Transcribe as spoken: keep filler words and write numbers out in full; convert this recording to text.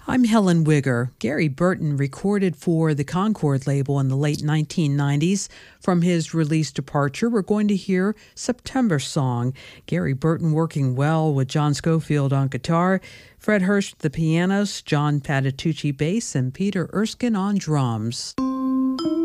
I'm Helen Wigger. Gary Burton recorded for the Concord label in the late nineteen nineties. From his release Departure, we're going to hear September Song. Gary Burton working well with John Scofield on guitar, Fred Hurst the pianos, John Patitucci bass, and Peter Erskine on drums.